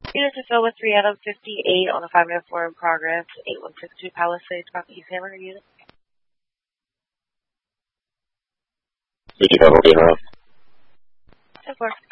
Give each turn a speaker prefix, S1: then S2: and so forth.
S1: Unit to fill with 3 out of 58 on the 594 in progress. 8162 Palisades, copy East Hammer unit.
S2: 55 okay, huh?
S1: So far.